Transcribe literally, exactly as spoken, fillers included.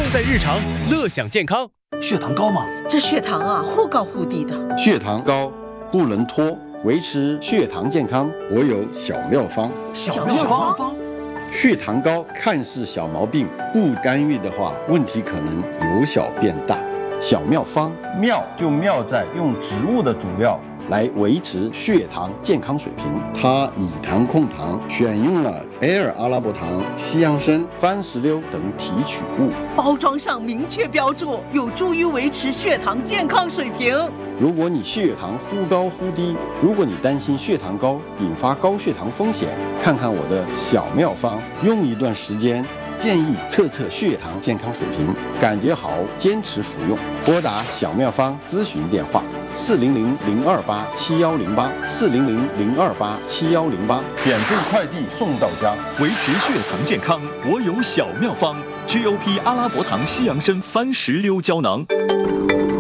在日常，乐享健康。 血糖高吗？ 这血糖啊，忽高忽低的。 血糖高不能拖，维持血糖健康，我有小妙方。 小妙方。 血糖高看似小毛病，不干预的话，问题可能由小变大。小妙方，妙就妙在用植物的主料来维持血糖健康水平。它以糖控糖，选用了 L 阿拉伯糖、西洋参、番石榴等提取物， 包装上明确标注，有助于维持血糖健康水平。 如果你血糖忽高忽低，如果你担心血糖高引发高血糖风险，看看我的小妙方，用一段时间，建议测测血糖健康水平，感觉好坚持服用。拨打小妙方咨询电话四零零零二八七幺零八四零零零二八七幺零八，点缀快递送到家。 维持血糖健康，我有小妙方 ：G O P 阿拉伯糖西洋参番石榴胶囊。